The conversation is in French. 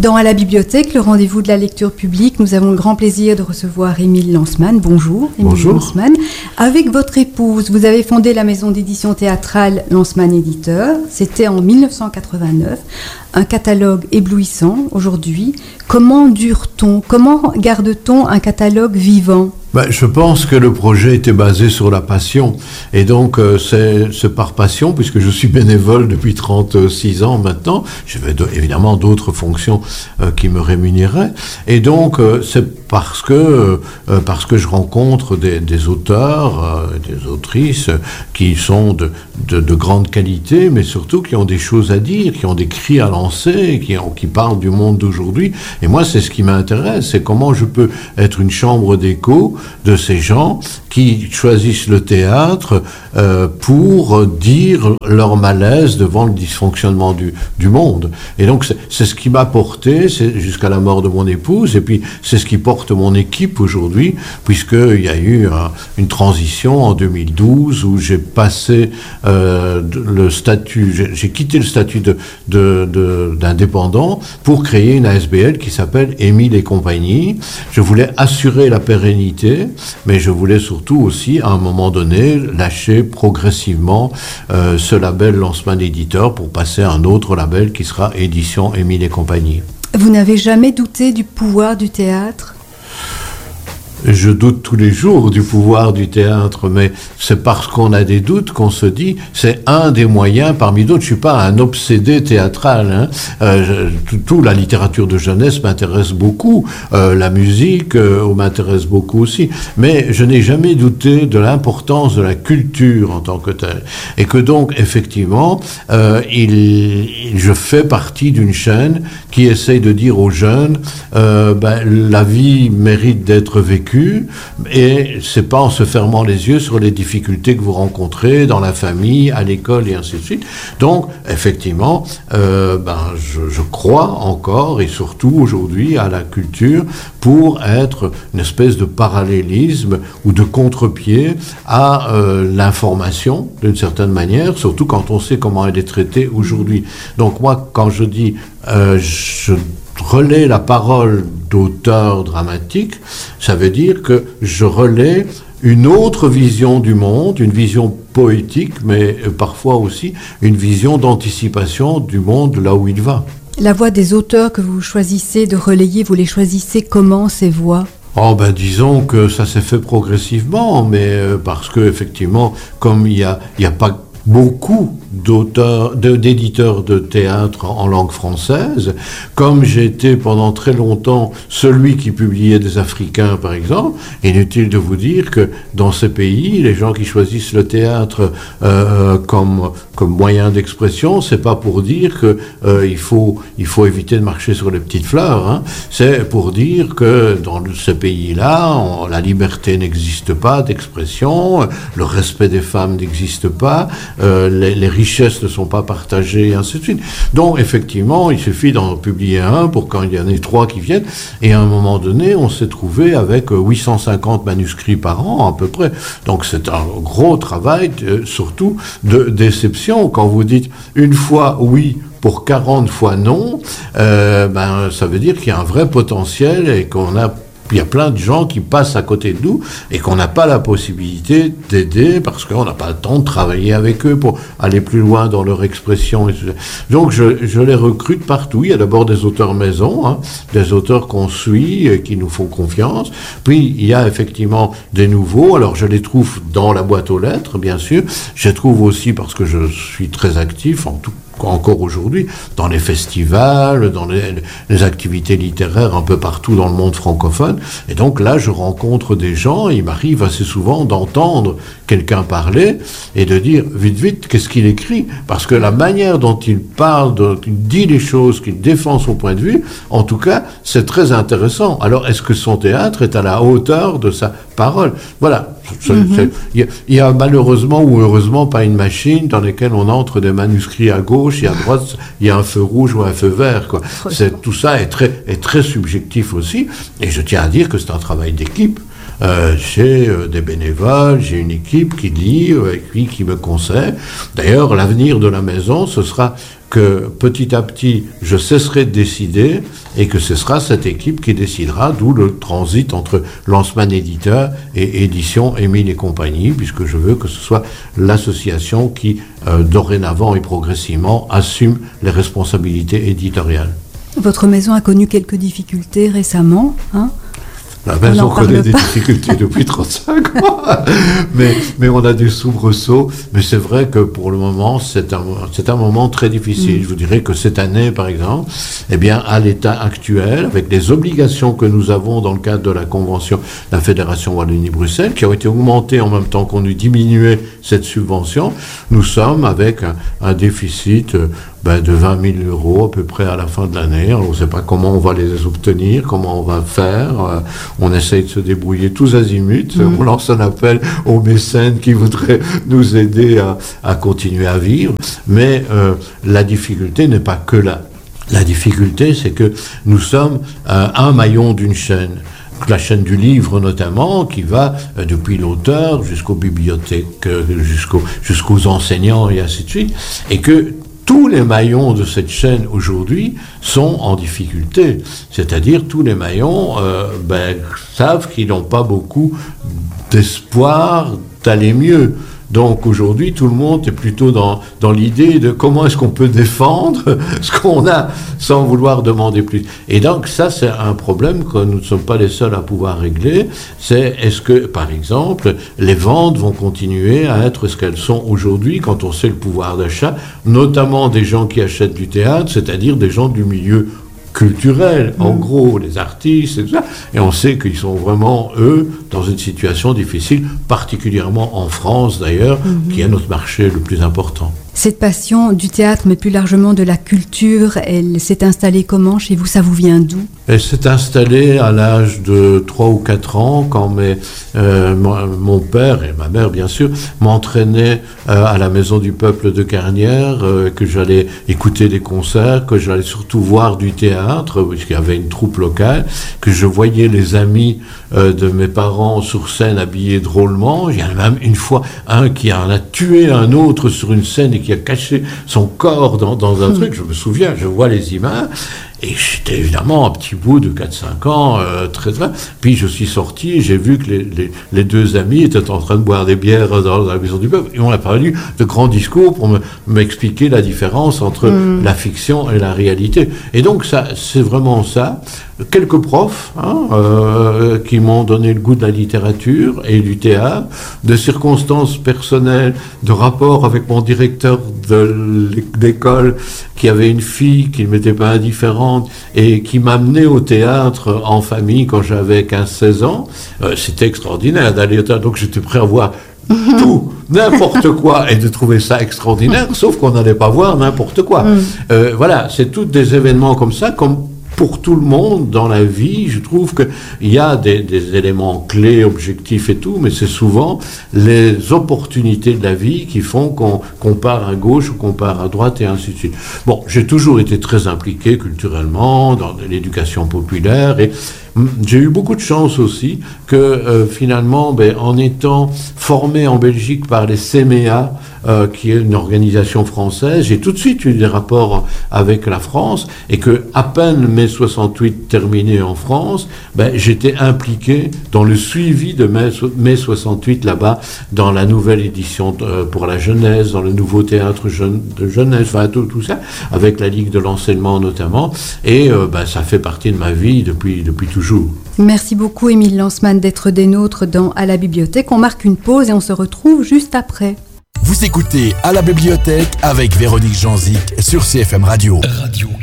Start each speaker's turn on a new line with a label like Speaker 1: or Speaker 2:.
Speaker 1: Dans À la bibliothèque, le rendez-vous de la lecture publique, nous avons le grand plaisir de recevoir Émile Lanzmann. Bonjour, Émile
Speaker 2: Bonjour.
Speaker 1: Lanzmann. Avec votre épouse, vous avez fondé la maison d'édition théâtrale Lanzmann Éditeur. C'était en 1989. Un catalogue éblouissant aujourd'hui. Comment dure-t-on? Comment garde-t-on un catalogue vivant?
Speaker 2: Je pense que le projet était basé sur la passion. Et donc, c'est par passion, puisque je suis bénévole depuis 36 ans maintenant. J'avais évidemment d'autres fonctions qui me rémunéraient. Et donc, c'est parce que je rencontre des auteurs, des autrices qui sont de grande qualité, mais surtout qui ont des choses à dire, qui ont des cris à lancer, qui parlent du monde d'aujourd'hui. Et moi, c'est ce qui m'intéresse. C'est comment je peux être une chambre d'écho de ces gens qui choisissent le théâtre pour dire leur malaise devant le dysfonctionnement du monde. Et donc, c'est ce qui m'a porté jusqu'à la mort de mon épouse, et puis c'est ce qui porte mon équipe aujourd'hui, puisqu'il y a eu une transition en 2012 où j'ai passé le statut, j'ai quitté le statut d'indépendant pour créer une ASBL qui s'appelle Émile et compagnie. Je voulais assurer la pérennité, mais je voulais surtout aussi, à un moment donné, lâcher progressivement ce label Lanzmann Éditeur pour passer à un autre label qui sera Édition Émile et compagnie.
Speaker 1: Vous n'avez jamais douté du pouvoir du théâtre ?
Speaker 2: Je doute tous les jours du pouvoir du théâtre, mais c'est parce qu'on a des doutes qu'on se dit c'est un des moyens parmi d'autres. Je suis pas un obsédé théâtral. La littérature de jeunesse m'intéresse beaucoup, la musique m'intéresse beaucoup aussi, mais je n'ai jamais douté de l'importance de la culture en tant que telle, et que donc effectivement je fais partie d'une chaîne qui essaye de dire aux jeunes la vie mérite d'être vécue. Et c'est pas en se fermant les yeux sur les difficultés que vous rencontrez dans la famille, à l'école et ainsi de suite. Donc, effectivement, je crois encore et surtout aujourd'hui à la culture pour être une espèce de parallélisme ou de contre-pied à l'information d'une certaine manière, surtout quand on sait comment elle est traitée aujourd'hui. Donc moi, quand je dis je relais la parole d'auteur dramatique, ça veut dire que je relais une autre vision du monde, une vision poétique, mais parfois aussi une vision d'anticipation du monde là où il va.
Speaker 1: La voix des auteurs que vous choisissez de relayer, vous les choisissez comment, ces voix ?
Speaker 2: Disons que ça s'est fait progressivement, mais parce que effectivement, comme il y a pas beaucoup d'éditeurs de théâtre en langue française, comme j'ai été pendant très longtemps celui qui publiait des Africains, par exemple. Inutile de vous dire que dans ces pays, les gens qui choisissent le théâtre comme moyen d'expression, c'est pas pour dire que il faut éviter de marcher sur les petites fleurs. C'est pour dire que dans ces pays-là, la liberté n'existe pas d'expression, le respect des femmes n'existe pas, les richesses ne sont pas partagées, et ainsi de suite. Donc, effectivement, il suffit d'en publier un pour quand il y en ait 3 qui viennent. Et à un moment donné, on s'est trouvé avec 850 manuscrits par an, à peu près. Donc, c'est un gros travail, surtout de déception. Quand vous dites une fois oui pour 40 fois non, ça veut dire qu'il y a un vrai potentiel et il y a plein de gens qui passent à côté de nous et qu'on n'a pas la possibilité d'aider parce qu'on n'a pas le temps de travailler avec eux pour aller plus loin dans leur expression. Et tout ça. Donc je les recrute partout. Il y a d'abord des auteurs maison, des auteurs qu'on suit et qui nous font confiance. Puis il y a effectivement des nouveaux. Alors je les trouve dans la boîte aux lettres, bien sûr. Je les trouve aussi parce que je suis très actif encore aujourd'hui, dans les festivals, dans les activités littéraires un peu partout dans le monde francophone. Et donc là, je rencontre des gens, il m'arrive assez souvent d'entendre quelqu'un parler et de dire, vite, qu'est-ce qu'il écrit ? Parce que la manière dont il parle, dont il dit les choses, qu'il défend son point de vue, en tout cas, c'est très intéressant. Alors, est-ce que son théâtre est à la hauteur de sa parole ? Voilà. Il y a malheureusement ou heureusement pas une machine dans laquelle on entre des manuscrits à gauche et à droite, il y a un feu rouge ou un feu vert, quoi. Tout ça est très subjectif aussi, et je tiens à dire que c'est un travail d'équipe. J'ai des bénévoles, j'ai une équipe qui lit, qui me conseille. D'ailleurs, l'avenir de la maison, ce sera que petit à petit, je cesserai de décider et que ce sera cette équipe qui décidera, d'où le transit entre Lanzmann éditeur et édition Émile et compagnie, puisque je veux que ce soit l'association qui, dorénavant et progressivement, assume les responsabilités éditoriales.
Speaker 1: Votre maison a connu quelques difficultés récemment, hein ?
Speaker 2: La maison connaît des difficultés depuis 35 ans, mais on a des soubresauts. Mais c'est vrai que pour le moment, c'est un moment très difficile. Je vous dirais que cette année, par exemple, eh bien, à l'état actuel, avec les obligations que nous avons dans le cadre de la convention de la Fédération Wallonie-Bruxelles, qui ont été augmentées en même temps qu'on eut diminué cette subvention, nous sommes avec un déficit de 20 000 € à peu près à la fin de l'année. On ne sait pas comment on va les obtenir, comment on va faire. On essaye de se débrouiller tous azimuts. On lance un appel aux mécènes qui voudraient nous aider à continuer à vivre. Mais la difficulté n'est pas que là. La difficulté, c'est que nous sommes un maillon d'une chaîne. La chaîne du livre notamment, qui va depuis l'auteur jusqu'aux bibliothèques, jusqu'aux enseignants et ainsi de suite, et que tous les maillons de cette chaîne aujourd'hui sont en difficulté. C'est-à-dire tous les maillons savent qu'ils n'ont pas beaucoup d'espoir d'aller mieux. Donc aujourd'hui, tout le monde est plutôt dans l'idée de comment est-ce qu'on peut défendre ce qu'on a sans vouloir demander plus. Et donc ça, c'est un problème que nous ne sommes pas les seuls à pouvoir régler. C'est est-ce que, par exemple, les ventes vont continuer à être ce qu'elles sont aujourd'hui quand on sait le pouvoir d'achat, notamment des gens qui achètent du théâtre, c'est-à-dire des gens du milieu culturel, en gros, les artistes et tout ça. Et on sait qu'ils sont vraiment, eux, dans une situation difficile, particulièrement en France d'ailleurs, qui est notre marché le plus important.
Speaker 1: Cette passion du théâtre, mais plus largement de la culture, elle s'est installée comment chez vous ? Ça vous vient d'où ?
Speaker 2: Elle s'est installée à l'âge de 3 ou 4 ans, quand mon père et ma mère, bien sûr, m'entraînaient à la Maison du Peuple de Carnières, que j'allais écouter des concerts, que j'allais surtout voir du théâtre, puisqu'il y avait une troupe locale, que je voyais les amis de mes parents sur scène habillés drôlement. Il y en a même une fois un qui en a tué un autre sur une scène et qui a caché son corps dans un truc. Je me souviens, je vois les images. Et j'étais évidemment un petit bout de 4-5 ans, très. Puis je suis sorti et j'ai vu que les deux amis étaient en train de boire des bières dans la Maison du Peuple. Et on a parlé de grands discours pour m'expliquer la différence entre la fiction et la réalité. Et donc ça, c'est vraiment ça. Quelques profs qui m'ont donné le goût de la littérature et du théâtre, de circonstances personnelles, de rapports avec mon directeur d'école qui avait une fille qui ne m'était pas indifférente et qui m'amenait au théâtre en famille quand j'avais 15-16 ans. C'était extraordinaire d'aller au théâtre, donc j'étais prêt à voir tout, n'importe quoi, et de trouver ça extraordinaire, sauf qu'on n'allait pas voir n'importe quoi. Voilà, c'est tous des événements comme ça, comme pour tout le monde dans la vie. Je trouve qu'il y a des éléments clés, objectifs et tout, mais c'est souvent les opportunités de la vie qui font qu'on part à gauche ou qu'on part à droite et ainsi de suite. Bon, j'ai toujours été très impliqué culturellement dans l'éducation populaire et j'ai eu beaucoup de chance aussi que finalement, en étant formé en Belgique par les CMEA, qui est une organisation française, j'ai tout de suite eu des rapports avec la France et que à peine mai 68 terminé en France, j'étais impliqué dans le suivi de mai 68 là-bas, dans la nouvelle édition pour la jeunesse, dans le nouveau théâtre de jeunesse, enfin tout ça, avec la Ligue de l'enseignement notamment, et ça fait partie de ma vie depuis toujours.
Speaker 1: Merci beaucoup Émile Lanzmann d'être des nôtres dans À la bibliothèque. On marque une pause et on se retrouve juste après.
Speaker 3: Vous écoutez À la bibliothèque avec Véronique Janzik sur CFM Radio.